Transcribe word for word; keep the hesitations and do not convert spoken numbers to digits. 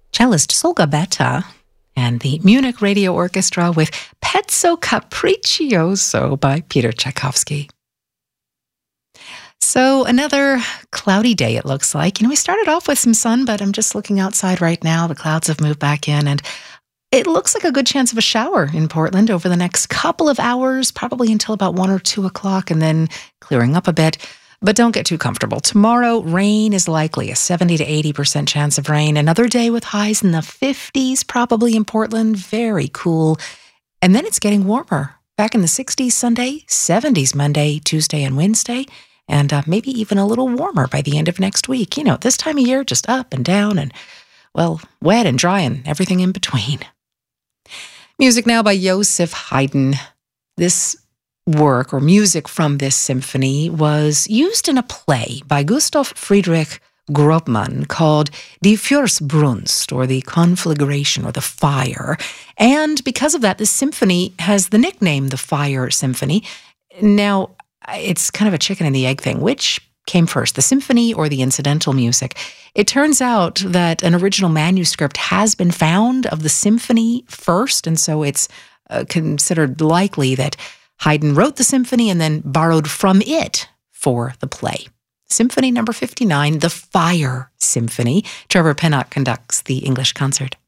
cellist Solga Betta and the Munich Radio Orchestra with Pezzo Capriccioso by Peter Tchaikovsky. So another cloudy day, it looks like. You know, we started off with some sun, but I'm just looking outside right now. The clouds have moved back in, and it looks like a good chance of a shower in Portland over the next couple of hours, probably until about one or two o'clock, and then clearing up a bit. But don't get too comfortable. Tomorrow, rain is likely, a seventy to eighty percent chance of rain. Another day with highs in the fifties, probably in Portland. Very cool. And then it's getting warmer. Back in the sixties Sunday, seventies Monday, Tuesday, and Wednesday, and uh, maybe even a little warmer by the end of next week. You know, this time of year, just up and down and, well, wet and dry and everything in between. Music now by Joseph Haydn. This work, or music from this symphony, was used in a play by Gustav Friedrich Grobmann called Die Feuersbrunst, or the conflagration, or the fire. And because of that, this symphony has the nickname the Fire Symphony. Now, it's kind of a chicken and the egg thing. Which came first, the symphony or the incidental music? It turns out that an original manuscript has been found of the symphony first, and so it's uh, considered likely that Haydn wrote the symphony and then borrowed from it for the play. Symphony number fifty-nine, the Fire Symphony. Trevor Pinnock conducts the English concert.